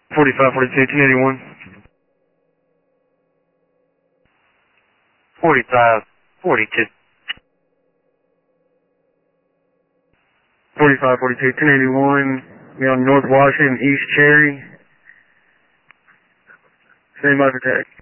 45, 42, 1081. 45, 42. 45, 42, 1081. We on North Washington, East Cherry. Stand by for tag.